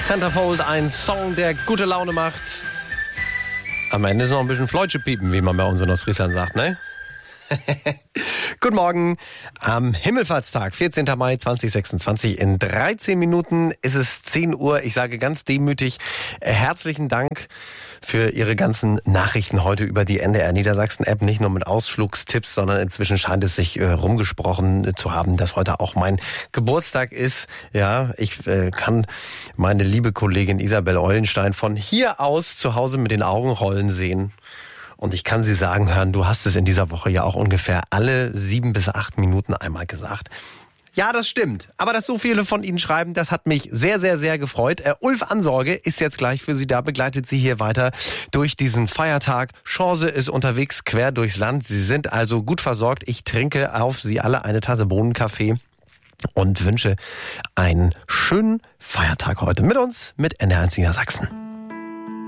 Centerfold, ein Song, der gute Laune macht. Am Ende ist noch ein bisschen Fleutche piepen, wie man bei uns in Ostfriesland sagt, ne? Guten Morgen. Am Himmelfahrtstag, 14. Mai 2026, in 13 Minuten ist es 10 Uhr. Ich sage ganz demütig herzlichen Dank für Ihre ganzen Nachrichten heute über die NDR Niedersachsen-App. Nicht nur mit Ausflugstipps, sondern inzwischen scheint es sich rumgesprochen zu haben, dass heute auch mein Geburtstag ist. Ja, ich kann meine liebe Kollegin Isabel Eulenstein von hier aus zu Hause mit den Augen rollen sehen. Und ich kann Sie sagen, hören, du hast es in dieser Woche ja auch ungefähr alle 7 bis 8 Minuten einmal gesagt. Ja, das stimmt. Aber dass so viele von Ihnen schreiben, das hat mich sehr, sehr, sehr gefreut. Ulf Ansorge ist jetzt gleich für Sie da, begleitet Sie hier weiter durch diesen Feiertag. Chance ist unterwegs quer durchs Land. Sie sind also gut versorgt. Ich trinke auf Sie alle eine Tasse Bohnenkaffee und wünsche einen schönen Feiertag heute mit uns, mit NDR1 Niedersachsen.